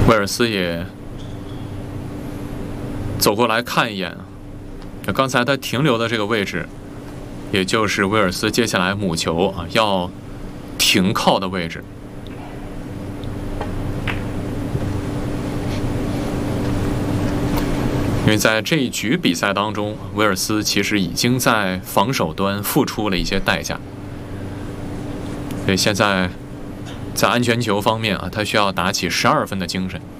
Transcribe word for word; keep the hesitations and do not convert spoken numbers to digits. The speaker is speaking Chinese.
威尔斯也走过来看一眼，刚才他停留的这个位置，也就是威尔斯接下来母球啊要停靠的位置。因为在这一局比赛当中，威尔斯其实已经在防守端付出了一些代价，所以现在在安全球方面啊，他需要打起十二分的精神。